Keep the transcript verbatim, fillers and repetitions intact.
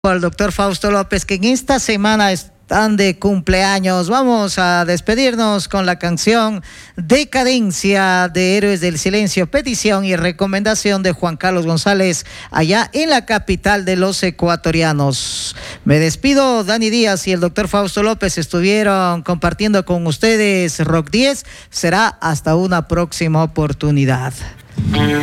Al doctor Fausto López, que en esta semana están de cumpleaños. Vamos a despedirnos con la canción Decadencia de Héroes del Silencio, petición y recomendación de Juan Carlos González, allá en la capital de los ecuatorianos. Me despido, Dani Díaz y el doctor Fausto López estuvieron compartiendo con ustedes Rock diez. Será hasta una próxima oportunidad.